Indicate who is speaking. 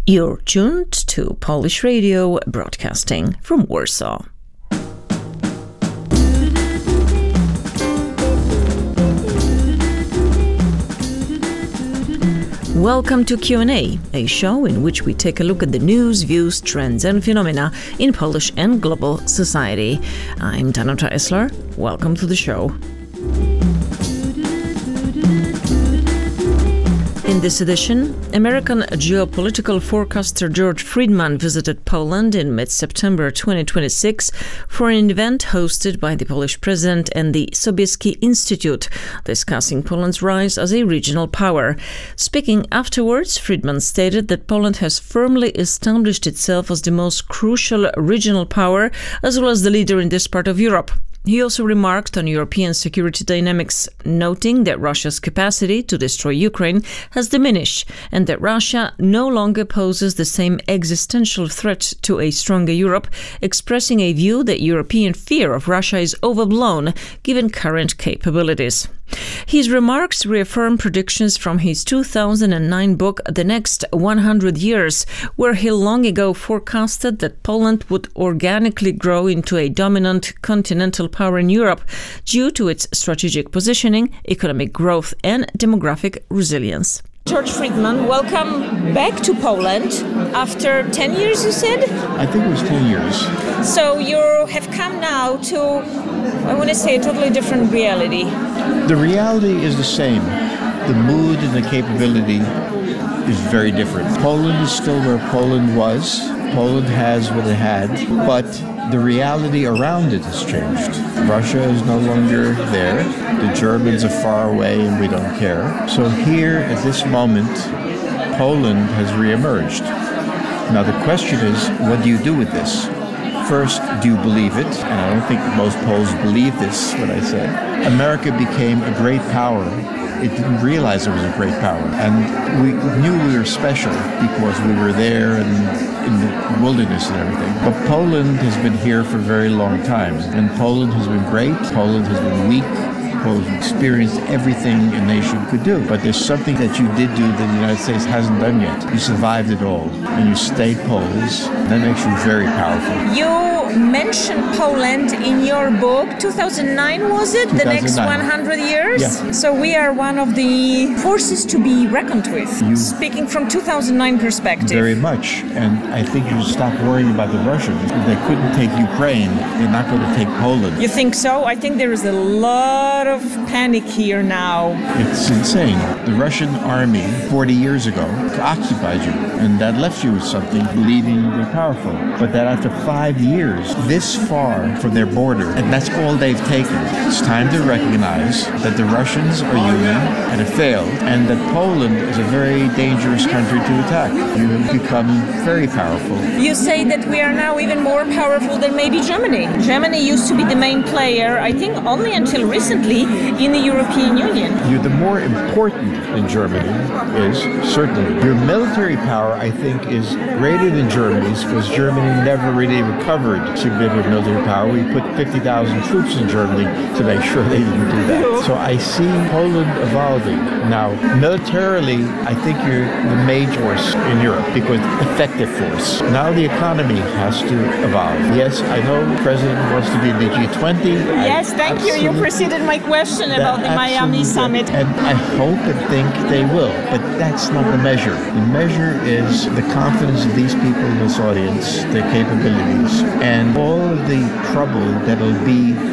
Speaker 1: You're tuned to Polish Radio, broadcasting from Warsaw. Welcome to Q&A, a show in which we take a look at the news, views, trends and phenomena in Polish and global society. I'm Danuta Esler. Welcome to the show. In this edition, American geopolitical forecaster George Friedman visited Poland in mid-September 2026 for an event hosted by the Polish president and the Sobieski Institute, discussing Poland's rise as a regional power. Speaking afterwards, Friedman stated that Poland has firmly established itself as the most crucial regional power, as well as the leader in this part of Europe. He also remarked on European security dynamics, noting that Russia's capacity to destroy Ukraine has diminished and that Russia no longer poses the same existential threat to a stronger Europe, expressing a view that European fear of Russia is overblown given current capabilities. His remarks reaffirm predictions from his 2009 book, The Next 100 Years, where he long ago forecasted that Poland would organically grow into a dominant continental power in Europe due to its strategic positioning, economic growth, and demographic resilience. George Friedman, welcome back to Poland after 10 years, you said?
Speaker 2: I think it was 10 years.
Speaker 1: So you have come now to, I want to say, a totally different reality.
Speaker 2: The reality is the same. The mood and the capability is very different. Poland is still where Poland was. Poland has what it had, but the reality around it has changed. Russia is no longer there. The Germans are far away and we don't care. So here at this moment, Poland has reemerged. Now the question is, what do you do with this? First, do you believe it? And I don't think most Poles believe this, what I said. America became a great power. It didn't realize it was a great power. And we knew we were special because we were there and in the wilderness and everything. But Poland has been here for a very long time. And Poland has been great. Poland has been weak. Poland experienced everything a nation could do. But there's something that you did do that the United States hasn't done yet. You survived it all. And you stayed Poles. That makes you very powerful.
Speaker 1: You mentioned Poland in your book. 2009, was it?
Speaker 2: 2009.
Speaker 1: The next 100 years?
Speaker 2: Yeah.
Speaker 1: So we are one of the forces to be reckoned with. Speaking from 2009 perspective.
Speaker 2: Very much. And I think you should stop worrying about the Russians. If they couldn't take Ukraine, they're not going to take Poland.
Speaker 1: You think so? I think there is a lot of panic here now.
Speaker 2: It's insane. The Russian army 40 years ago occupied you, and that left you with something, believing you're powerful. But that after 5 years, this far from their border, and that's all they've taken. It's time to recognize that the Russians are human and it failed, and that Poland is a very dangerous country to attack. You have become very powerful.
Speaker 1: You say that we are now even more powerful than maybe Germany. Germany used to be the main player, I think only until recently, in the European Union.
Speaker 2: You're the more important than Germany is, certainly. Your military power, I think, is greater than Germany's because Germany never really recovered significant military power. We put 50,000 troops in Germany to make sure they didn't do that. So I see Poland evolving. Now, militarily, I think you're the major force in Europe because effective force. Now the economy has to evolve. Yes, I know the president wants to be in the G20.
Speaker 1: Yes, thank you. You preceded my question about the Miami summit.
Speaker 2: And I hope and think they will, but that's not the measure. The measure is the confidence of these people in this audience, their capabilities, and all of the trouble that'll be